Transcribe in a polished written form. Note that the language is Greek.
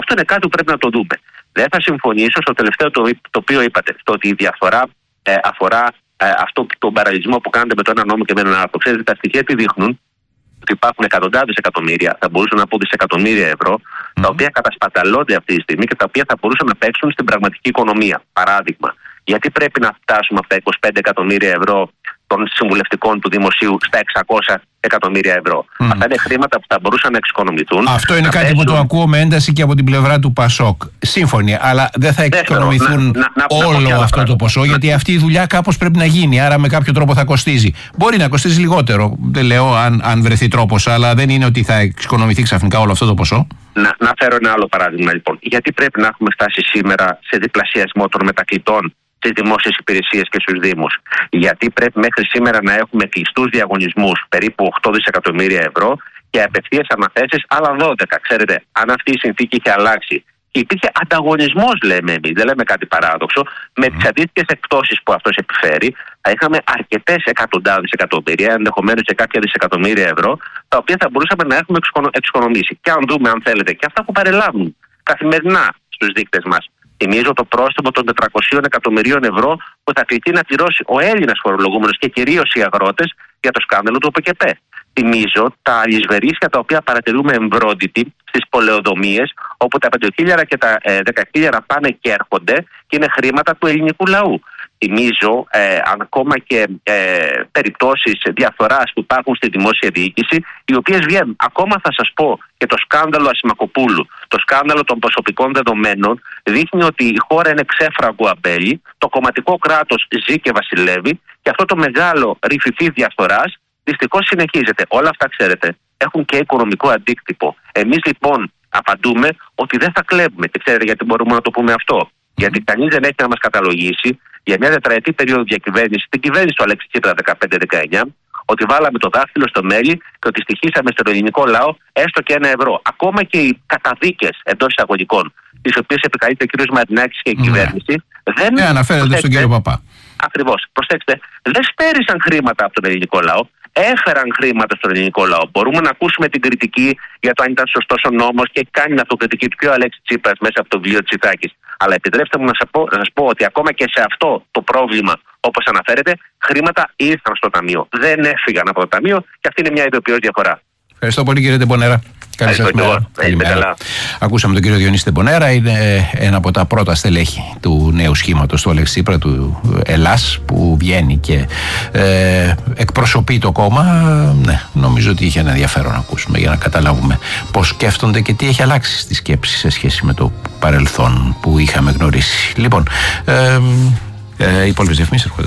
Αυτό είναι κάτι που πρέπει να το δούμε. Δεν θα συμφωνήσω στο τελευταίο το οποίο είπατε, στο ότι η διαφορά αφορά αυτό τον παραλυσμό που κάνετε με το ένα νόμο και με έναν άλλο. Ξέρετε, τα στοιχεία τι δείχνουν? Ότι υπάρχουν εκατοντάδες εκατομμύρια, θα μπορούσα να πω δισεκατομμύρια ευρώ, τα οποία κατασπαταλώνται αυτή τη στιγμή και τα οποία θα μπορούσαν να παίξουν στην πραγματική οικονομία. Παράδειγμα, γιατί πρέπει να φτάσουμε από τα 25 εκατομμύρια ευρώ των συμβουλευτικών του δημοσίου στα 600 εκατομμύρια ευρώ? Αυτά είναι χρήματα που θα μπορούσαν να εξοικονομηθούν. Αυτό είναι κάτι που το ακούω με ένταση και από την πλευρά του ΠΑΣΟΚ. Σύμφωνοι, αλλά δεν θα εξοικονομηθούν όλο αυτό το ποσό, γιατί αυτή η δουλειά κάπως πρέπει να γίνει. Άρα με κάποιο τρόπο θα κοστίζει. Μπορεί να κοστίζει λιγότερο. Δεν λέω αν βρεθεί τρόπος, αλλά δεν είναι ότι θα εξοικονομηθεί ξαφνικά όλο αυτό το ποσό. Να φέρω ένα άλλο παράδειγμα λοιπόν. Γιατί πρέπει να έχουμε φτάσει σήμερα σε διπλασιασμό των μετακλητών στις δημόσιες υπηρεσίες και στους Δήμους? Γιατί πρέπει μέχρι σήμερα να έχουμε κλειστούς διαγωνισμούς περίπου 8 δισεκατομμύρια ευρώ και απευθείας αναθέσεις άλλα 12. Ξέρετε, αν αυτή η συνθήκη είχε αλλάξει και υπήρχε ανταγωνισμός, λέμε εμείς, δεν λέμε κάτι παράδοξο, με τις αντίστοιχες εκπτώσεις που αυτός επιφέρει, θα είχαμε αρκετές εκατοντάδες εκατομμύρια, ενδεχομένως και κάποια δισεκατομμύρια ευρώ, τα οποία θα μπορούσαμε να έχουμε εξοικονομήσει. Και αν δούμε, αν θέλετε, και αυτά που παρελάβουν καθημερινά στους δείκτες μας. Θυμίζω το πρόστιμο των 400 εκατομμυρίων ευρώ που θα κληθεί να πληρώσει ο Έλληνας φορολογούμενος και κυρίως οι αγρότες για το σκάνδαλο του ΟΠΕΚΕΠΕ. Θυμίζω τα αλυσβερίσια τα οποία παρατηρούμε εμβρόντιτοι στις πολεοδομίες, όπου τα 5.000 και τα 10.000 πάνε και έρχονται και είναι χρήματα του ελληνικού λαού. Θυμίζω ακόμα και περιπτώσεις διαφθοράς που υπάρχουν στη δημόσια διοίκηση, οι οποίες βγαίνουν. Ακόμα θα σας πω και το σκάνδαλο Ασημακοπούλου, το σκάνδαλο των προσωπικών δεδομένων, δείχνει ότι η χώρα είναι ξέφραγκο αμπέλι, το κομματικό κράτος ζει και βασιλεύει και αυτό το μεγάλο ρηφιφί διαφθοράς δυστυχώς συνεχίζεται. Όλα αυτά, ξέρετε, έχουν και οικονομικό αντίκτυπο. Εμείς λοιπόν απαντούμε ότι δεν θα κλέβουμε. Και ξέρετε γιατί μπορούμε να το πούμε αυτό? Γιατί κανείς δεν έχει να μας καταλογίσει για μια τετραετή περίοδο διακυβέρνηση, την κυβέρνηση του Αλέξη Τσίπρα 15-19, ότι βάλαμε το δάχτυλο στο μέλι και ότι στοιχήσαμε στον ελληνικό λαό έστω και €1. Ακόμα και οι καταδίκες εντός εισαγωγικών, τις οποίες επικαλείται ο κ. Μαρινάκης και η κυβέρνηση, δεν. Αναφέρεται στον κύριο Παπά. Ακριβώς. Προσέξτε, δεν στέρισαν χρήματα από τον ελληνικό λαό. Έφεραν χρήματα στον ελληνικό λαό. Μπορούμε να ακούσουμε την κριτική για το αν ήταν σωστός ο νόμος και κάνει την αυτοκριτική του και ο Αλέξης Τσίπρας μέσα από το βιβλίο της Τσιτάκης. Αλλά επιτρέψτε μου να σας πω ότι ακόμα και σε αυτό το πρόβλημα, όπως αναφέρεται, χρήματα ήρθαν στο ταμείο. Δεν έφυγαν από το ταμείο και αυτή είναι μια ειδοποιώς διαφορά. Ευχαριστώ πολύ, κύριε Τεμπονέρα. Καλή σας μέρα. Ακούσαμε τον κύριο Διονύση Τεμπονέρα, είναι ένα από τα πρώτα στελέχη του νέου σχήματος του Αλέξη Τσίπρα, του Ελλάς, που βγαίνει και εκπροσωπεί το κόμμα. Ναι, νομίζω ότι είχε ένα ενδιαφέρον να ακούσουμε για να καταλάβουμε πώς σκέφτονται και τι έχει αλλάξει στη σκέψη σε σχέση με το παρελθόν που είχαμε γνωρίσει. Λοιπόν, οι υπόλοιπες διαφημίσεις έρχονται.